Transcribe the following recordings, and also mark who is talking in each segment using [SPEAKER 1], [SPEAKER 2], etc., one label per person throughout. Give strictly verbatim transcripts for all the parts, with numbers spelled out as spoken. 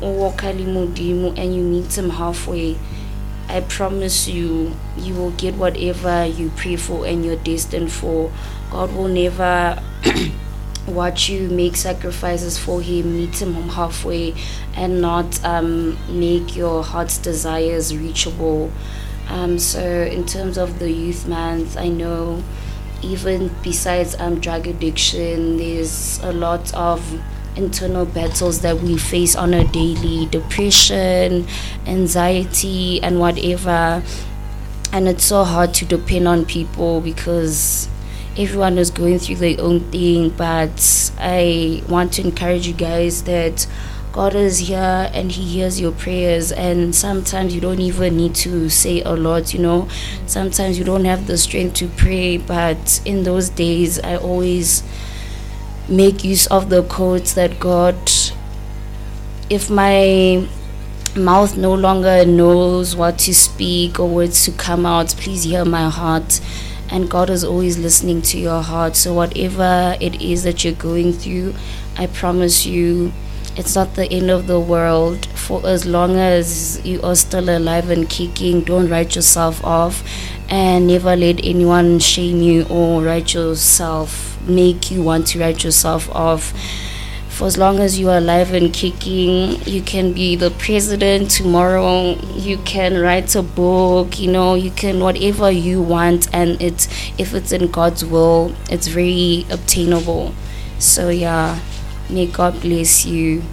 [SPEAKER 1] walk and you meet him halfway, I promise you, you will get whatever you pray for and you're destined for. God will never watch you make sacrifices for him, meet him halfway, and not um, make your heart's desires reachable. Um, so in terms of the youth month, I know even besides um, drug addiction, there's a lot of internal battles that we face on a daily, depression, anxiety, and whatever. And it's so hard to depend on people because everyone is going through their own thing. But I want to encourage you guys that God is here and he hears your prayers, and sometimes you don't even need to say a lot, you know. Sometimes you don't have the strength to pray, but in those days I always make use of the quotes that God, if my mouth no longer knows what to speak or words to come out, please hear my heart. And God is always listening to your heart. So whatever it is that you're going through, I promise you, it's not the end of the world. For as long as you are still alive and kicking, don't write yourself off, and never let anyone shame you or write yourself, make you want to write yourself off. For as long as you are alive and kicking, you can be the president tomorrow, you can write a book, you know, you can whatever you want, and it's, if it's in God's will, it's very obtainable. So yeah, may God bless you.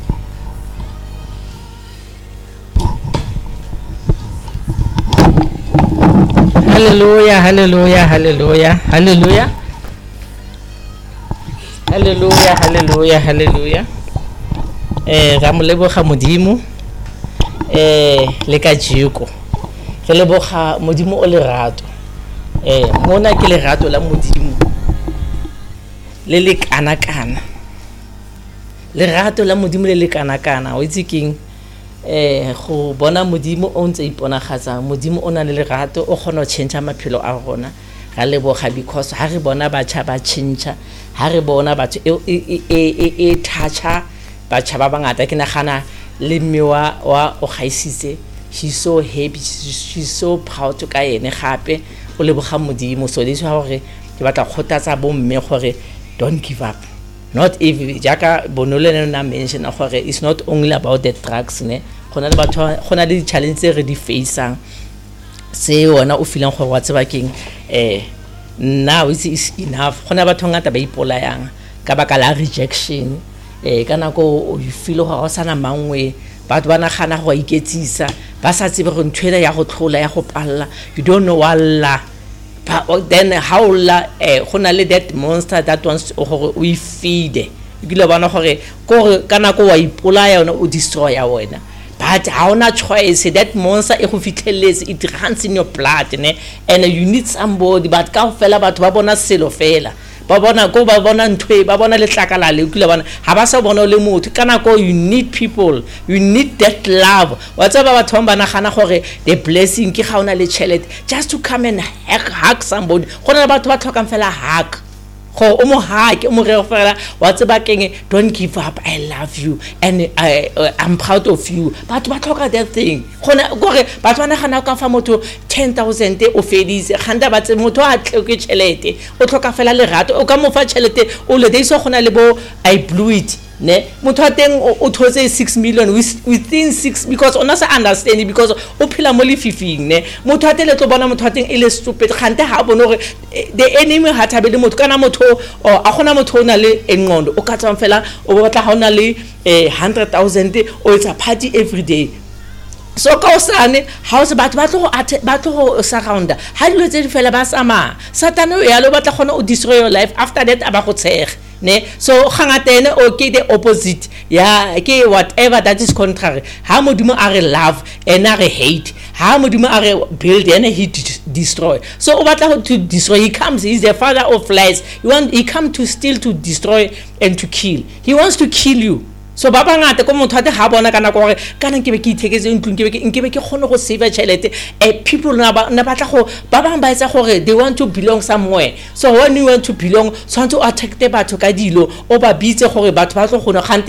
[SPEAKER 2] Hallelujah, hallelujah, hallelujah, hallelujah. Hallelujah, hallelujah, hallelujah. Eh, ra mo leboga modimo. Eh, le ka jiko. Re leboga modimo o lerato. Eh, mona ke lerato la modimo. Le le kana kana. Lerato la modimo le le kana kana. O itse keng? Eh, go bona modimo o ntse iponagatsa. Modimo o na le lerato, o kgona go change maphelo a rona. Ga leboga because ha re bona batjha ba change, ha re bona batho e e e thatcha batjha ba bangata ke nagana le mmewa wa o gaisitse. She's so happy, she's so proud to ka ene gape o leboga modimo. So le tshwa gore ke batla kgotatsa bo mme gore don't give up. Not even jaka bonolene na mention gore it's not only about the drugs ne, gona le batho gona le challenge re di faceang. Se wona o feeling gore wa tseba keng eh now is enough. Gona batho ngata ba ipolayang ka baka la rejection eh kana go you feel gore sana mangwe batho ba nagana go iketsisa ba sa tsebe go ntshwela ya go tlhola ya go palla. You don't know walla. But then how la eh gona le that monster that wants gore o feed ke le bana gore go kana go wa ipolaya ona o destroy ya wena. But how na choice that monster e go fitlheletse it runs in your blood ne, and you need somebody. But ka fela batho ba bona selo fela ba bona go ba bona ntwe ba bona le tlakala le kile bana ha ba sa bona le motho kana go. You need people, you need that love. What's ba batho ba nagana gore the blessing ke ga ona le chelete just to come and hug, hug somebody. Gona batho ba tlhoka fela hug go o mo hake o mo re fela wa tseba keng don't give up, I love you and I uh, I'm proud of you. But ba tlhoka that thing gona gore batho ba nagana ka fa motho ten thousand o fedise ganda ba tse motho a tlhoke chelete o tlhoka fela lerato o ka mo fa chelete o le deiso gona le bo I blew it ne motho a teng o thotse six million within six because ona sa understand because o phela mo le fifing ne motho a tele tlo bona motho a teng ile stupid gante ha bona gore the enemy ha thabele motho kana motho a gona motho na le enqondo o ka tswa fela o batla ha ona le one hundred thousand o it's a party every day. So ka osane ha o se batho ba tlo ba tlo surround ha dilo tse di fela ba sama satane o ya lo batla gona o destroy your life after that aba go tshega ne. So gangatene o ke the opposite ya ke whatever that is contrary. Ha modimo a re love and a re hate, ha modimo a re build and he destroy. So o batla to destroy, he comes, he's the father of lies. He want he come to steal, to destroy and to kill. He wants to kill you. So ba bangata ko motho a te ha bona kana gore kana ke be ke itheketse ntlung ke be ke be ke gone go save chelete. Eh people na ba na batla go ba bang ba etsa gore they want to belong somewhere. So when you want to belong, so to attack the batho ka dilo o ba bitse gore batho ba tlo gona gante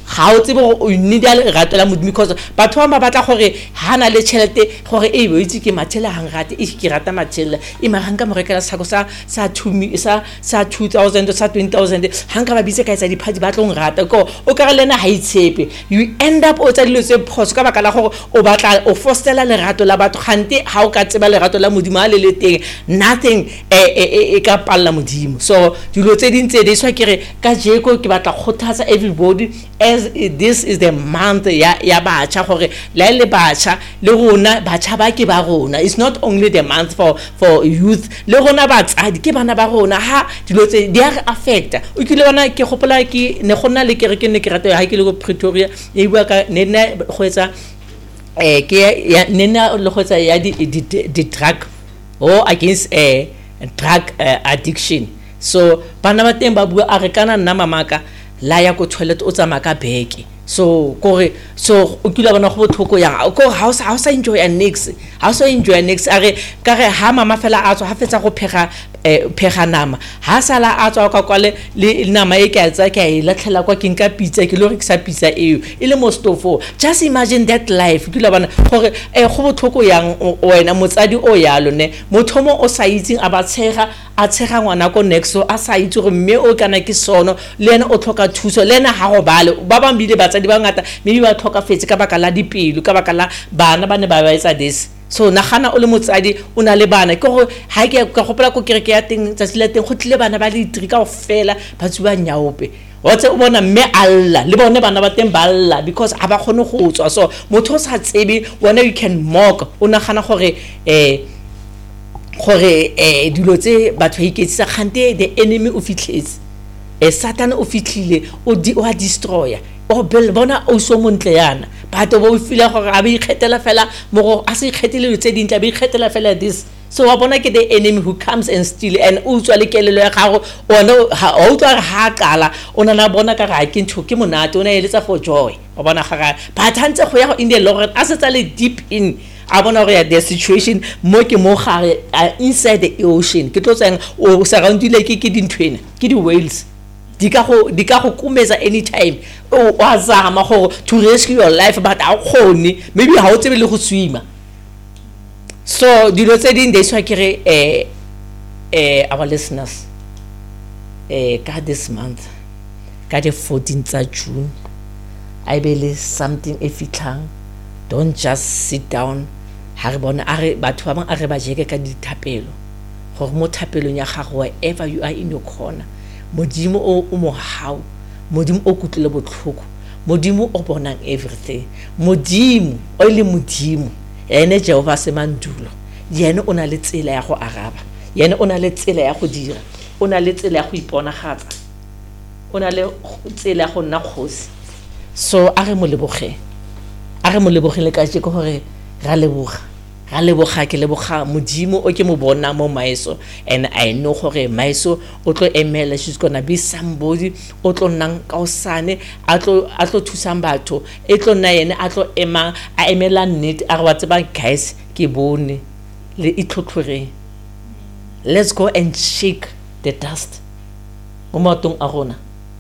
[SPEAKER 2] ga o tsebe o need a lerato la modimo because batho ba ba batla gore ha na le tšhelete gore e bo itse ke mathela hang rate e ke rata mathela e maganga mo rekela sako sa sa sa sa two thousand sa twenty thousand hanga ba bitse ka etsa diphadi ba tlong rata ko o ka re lena ha itshepe you end up o tsa dilo tse phoso ka baka la gore o batla o fostela lerato la batho gante ha o ka tseba lerato la modimo a le le teng nothing e ka palla modimo so dilo tse dintse di swa kere ka jeko ke batla khothatsa everybody as this is the month ya ya bacha gore la le bacha le rona bacha ba ke ba rona it's not only the month for for youth le rona batsadi ke bana ba rona ha dilo tse di a affecta o kile bona ke gopola ke ne gona le kere ke ne ke rata ha ke le go Pretoria e bua ka ne ne go etsa eh ke ya ne na le go etsa ya di di drug or against a drug uh, addiction so bana ba teng ba bua a re kana nna mamaka la ya ko toilet o tsama ka beke so kore so o kila bona go botlhoko yang ko house house enjoy and next house enjoy next are ka re ha mama fela a tswa ha fetsa go phega phega nama ha sala a tswa ka kwale le nama e ka tsa ka e latlhela kwa ke nka pizza ke lo re sa pizza eo ile mo stofo just imagine that life kila bona gore e go botlhoko yang wena motsadi o yalo ne mothomo o sa itsing a ba tshega a tshega ngwana ko next so a sa itse gore mme o kana ke sono le ena o tlhoka thuso le ena ha go bale ba ba mbile batsadi ba ngata maybe ba tlhoka fetse ka baka la dipelo ka baka la bana ba ne ba ba etsa this so nagana o le motsadi o na le bana ke go ha ke ka gopola ko kereke ya teng tsa sile teng go tlile bana ba le three ka ofela ba tsuba nyaope what's o bona mme alla le bone bana ba teng ba alla because a ba khone go tswa so motho sa tsebe wena you can mock o nagana gore eh gore eh dilo tse batho iketsisa khante the enemy of fitlhetse e satan o fitlhile o di o a destroyer o bel bona o so montle yana batho bo fila gore a ba ikgetela fela mo go a se ikgetele tse dintla ba ikgetela fela this so wa bona ke the enemy who comes and steal and o tswa le kelelo ya gago ona o tswa ha qala ona na bona ka ga ke ntho ke monate ona eletsa for joy wa bona ga ba thantse go ya in the Lord as it's a deep in I want to read the situation mo ke mo gare inside the ocean ke tlo tseng o surroundile ke ke dintwena ke di whales di ka go di ka go kumeza anytime o azama go to rescue your life but a khone maybe ha o tsebe le go swima so dilo tse ding they swa kere eh eh our listeners eh ka this month ka the fourteenth of June I believe something if it can don't just sit down ha re bona a re batho ba bang a re ba jeke ka dithapelo gore mo thapelong ya gago wherever you are in your corner modimo o mo hao modimo o kutlele botlhoko modimo o bonang everything modimo o le modimo ene Jehova se mandulo yene o na le tsela ya go araba yene o na le tsela ya go dira o na le tsela ya go iponagatsa o na le tsela ya go nna kgosi so a re mo leboge a re mo lebogile ka tse go gore ra leboga ra leboga ke leboga modimo o ke mo bona mo maeso and I know gore maeso o tlo emela she's gonna be somebody o tlo nang ka osane a tlo a tlo thusang batho e tlo nna yene a tlo ema a emela nnete a re wa tseba guys ke bone le itlhotlhore let's go and shake the dust mo matong a rona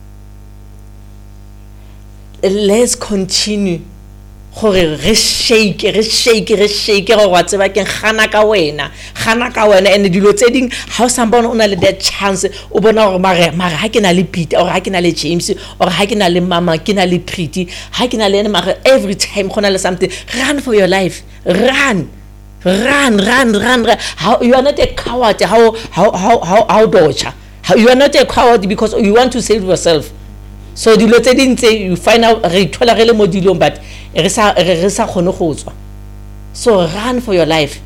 [SPEAKER 2] let's continue gore re shake re shake re shake go wa tseba ke gana ka wena gana ka wena and dilo tse ding ha o sambona una le that chance o bona gore mare mare ha ke na le Peter or ha ke na le James or ha ke na le mama ke na le Pretty ha ke na le ene mare every time gona le something run for your life run run run run, run. How you are not a coward how how how how how docha how you are not a coward because you want to save yourself so dilo tse ding tse you find out re thola re le mo dilong but re sa re sa khone go tswa so run for your life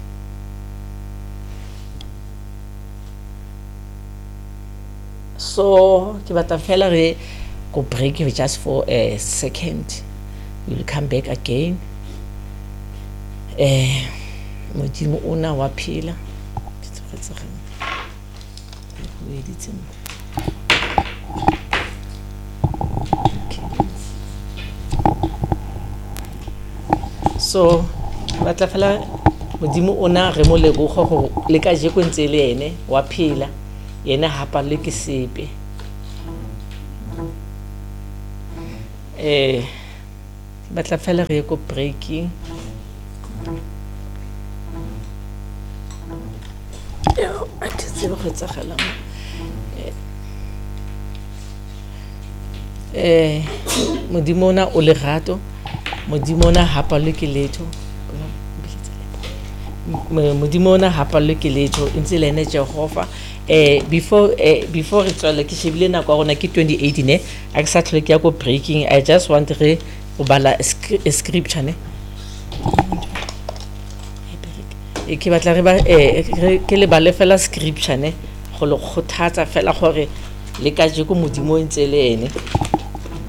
[SPEAKER 2] so ke batla fela re go break just for a second we'll come back again eh modimo ona wa phela so batla fela modimo ona re mo leboga go le ka je go ntse le ene wa phela yena hapa le ke sepe eh batla fela re ye ko breaking yo a ke tsebe go etsagala mo eh modimo ona o lerato modimo ona hapalwe ke letho modimo ona hapalwe ke letho ntse le ene Jehova eh before eh, before re tswela ke shebile nako rona ke twenty eighteen ne a ke sa tlhole ke ya go breaking I just want re go bala a scripture ne e ke batla re ba eh ke le bale fela scripture ne go le khothatsa fela gore le ka je go modimo ntse le ene